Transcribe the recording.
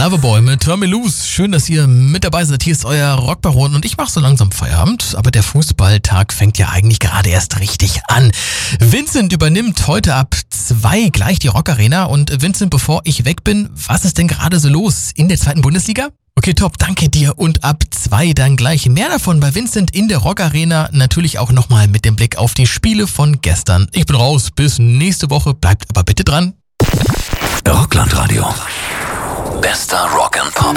Loverboy mit Turn Loose. Schön, dass ihr mit dabei seid. Hier ist euer Rockbaron und ich mache so langsam Feierabend. Aber der Fußballtag fängt ja eigentlich gerade erst richtig an. Vincent übernimmt heute ab 2 gleich die Rockarena. Und Vincent, bevor ich weg bin, was ist denn gerade so los in der 2. Bundesliga? Okay, top, danke dir. Und ab 2 dann gleich mehr davon bei Vincent in der Rockarena. Natürlich auch nochmal mit dem Blick auf die Spiele von gestern. Ich bin raus, bis nächste Woche. Bleibt aber bitte dran. Rockland Radio. Bester Rock and Pop.